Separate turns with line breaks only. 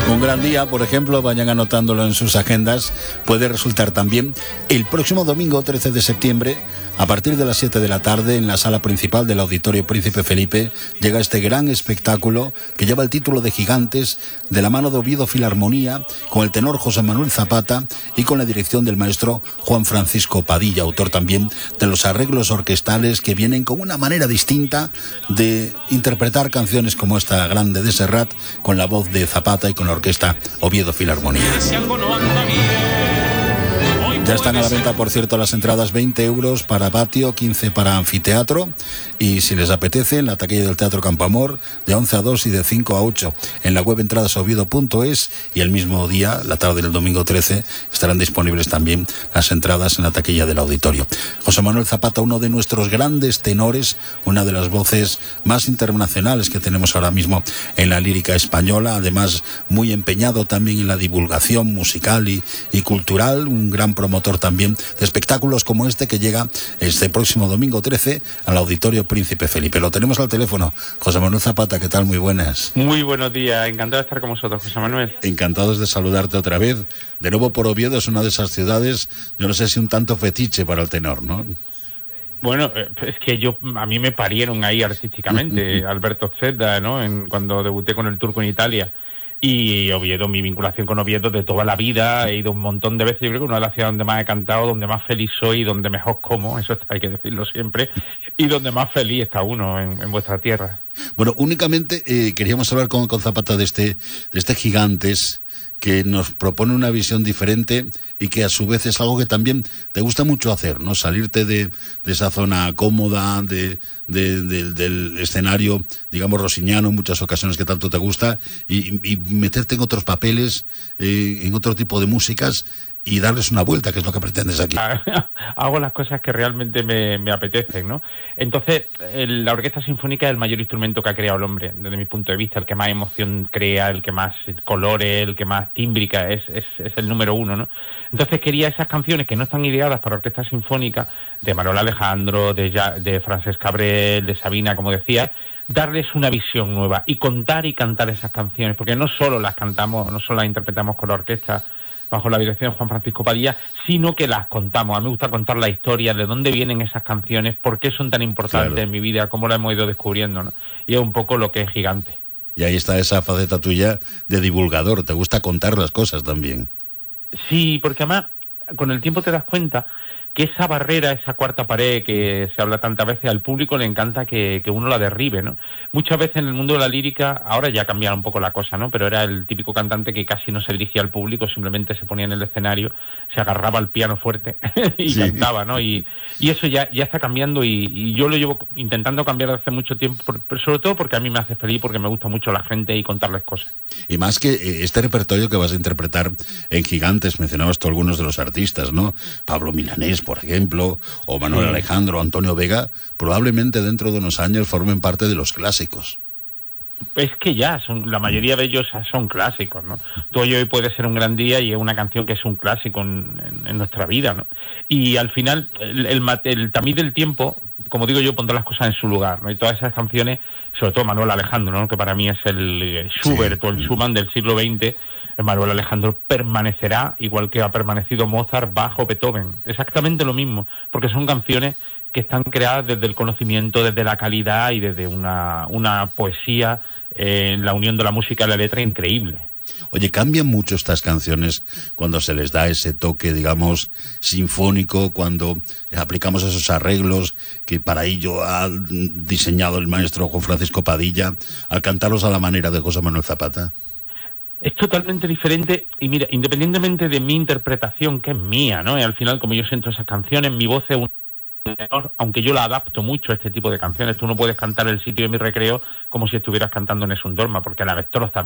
Un gran día, por ejemplo, vayan anotándolo en sus agendas, puede resultar también el próximo domingo 13 de septiembre, a partir de las 7 de la tarde, en la sala principal del Auditorio Príncipe Felipe, llega este gran espectáculo que lleva el título de Gigantes, de la mano de Oviedo Filarmonía, con el tenor José Manuel Zapata y con la dirección del maestro Juan Francisco Padilla, autor también de los arreglos orquestales que vienen con una manera distinta de interpretar canciones como esta grande de Serrat, con la voz de Zapata y con la orquesta Oviedo Filarmonía. Ya están a la venta, por cierto, las entradas, 20 euros para patio, 15 para anfiteatro, y si les apetece, en la taquilla del Teatro Campoamor, de 11 a 2 y de 5 a 8, en la web entradasobiedo.es, y el mismo día, la tarde del domingo 13, estarán disponibles también las entradas en la taquilla del auditorio. José Manuel Zapata, uno de nuestros grandes tenores, una de las voces más internacionales que tenemos ahora mismo en la lírica española, además muy empeñado también en la divulgación musical y cultural, un gran promotor también de espectáculos como este que llega este próximo domingo 13 al Auditorio Príncipe Felipe. Lo tenemos al teléfono. José Manuel Zapata, ¿qué tal? Muy buenas.
Muy buenos días, encantado de estar con vosotros, José Manuel.
Encantados de saludarte otra vez. De nuevo por Oviedo, es una de esas ciudades, yo no sé si un tanto fetiche para el tenor, ¿no?
Bueno, es que a mí me parieron ahí artísticamente, Alberto Zedda, ¿no? Cuando debuté con el Turco en Italia. Y Oviedo, mi vinculación con Oviedo de toda la vida, he ido un montón de veces, yo creo que una de las ciudades donde más he cantado, donde más feliz soy, donde mejor como, eso hay que decirlo siempre, y donde más feliz está uno en vuestra tierra.
Bueno, únicamente queríamos hablar con Zapata de este Gigantes, que nos propone una visión diferente y que a su vez es algo que también te gusta mucho hacer, ¿no? Salirte de esa zona cómoda, del escenario, digamos, rosiniano en muchas ocasiones que tanto te gusta, y meterte en otros papeles, en otro tipo de músicas, y darles una vuelta, que es lo que pretendes aquí.
Hago las cosas que realmente me apetecen, ¿no? Entonces, la orquesta sinfónica es el mayor instrumento que ha creado el hombre, desde mi punto de vista, el que más emoción crea, el que más colores, el que más tímbrica, es el número uno, ¿no? Entonces quería esas canciones que no están ideadas para orquesta sinfónica, de Manuel Alejandro, de Francesc Cabrel, de Sabina, como decía, darles una visión nueva y contar y cantar esas canciones, porque no solo las cantamos, no solo las interpretamos con la orquesta, bajo la dirección de Juan Francisco Padilla, sino que las contamos. A mí me gusta contar la historia, de dónde vienen esas canciones, por qué son tan importantes en mi vida, cómo las hemos ido descubriendo, ¿no? Y es un poco lo que es Gigante.
Y ahí está esa faceta tuya de divulgador, te gusta contar las cosas también.
Sí, porque además, con el tiempo te das cuenta que esa barrera, esa cuarta pared que se habla tantas veces, al público le encanta que uno la derribe, ¿no? Muchas veces en el mundo de la lírica, ahora ya ha cambiado un poco la cosa, ¿no? Pero era el típico cantante que casi no se dirigía al público, simplemente se ponía en el escenario, se agarraba al piano fuerte y sí, cantaba, ¿no? Y eso ya está cambiando, y yo lo llevo intentando cambiar desde hace mucho tiempo, pero sobre todo porque a mí me hace feliz, porque me gusta mucho la gente y contarles cosas.
Y más que este repertorio que vas a interpretar en Gigantes, mencionabas tú algunos de los artistas, ¿no? Pablo Milanés, por ejemplo, o Manuel Alejandro, Antonio Vega, probablemente dentro de unos años formen parte de los clásicos.
Es que ya, la mayoría de ellos son clásicos, ¿no? Tú y hoy puede ser un gran día y es una canción que es un clásico en nuestra vida, ¿no? Y al final, el tamiz del tiempo, como digo yo, pondrá las cosas en su lugar, ¿no? Y todas esas canciones, sobre todo Manuel Alejandro, ¿no? Que para mí es el Schubert o el Schumann del siglo XX, Manuel Alejandro permanecerá, igual que ha permanecido Mozart, Bach o Beethoven. Exactamente lo mismo, porque son canciones que están creadas desde el conocimiento, desde la calidad y desde una poesía en la unión de la música y la letra increíble.
Oye, cambian mucho estas canciones cuando se les da ese toque, digamos, sinfónico, cuando aplicamos esos arreglos que para ello ha diseñado el maestro Juan Francisco Padilla, al cantarlos a la manera de José Manuel Zapata.
Es totalmente diferente, y mira, independientemente de mi interpretación, que es mía, ¿no? Y al final, como yo siento esas canciones, mi voz es un tenor, aunque yo la adapto mucho a este tipo de canciones. Tú no puedes cantar El sitio de mi recreo como si estuvieras cantando en Es un Dorma, porque la destrozas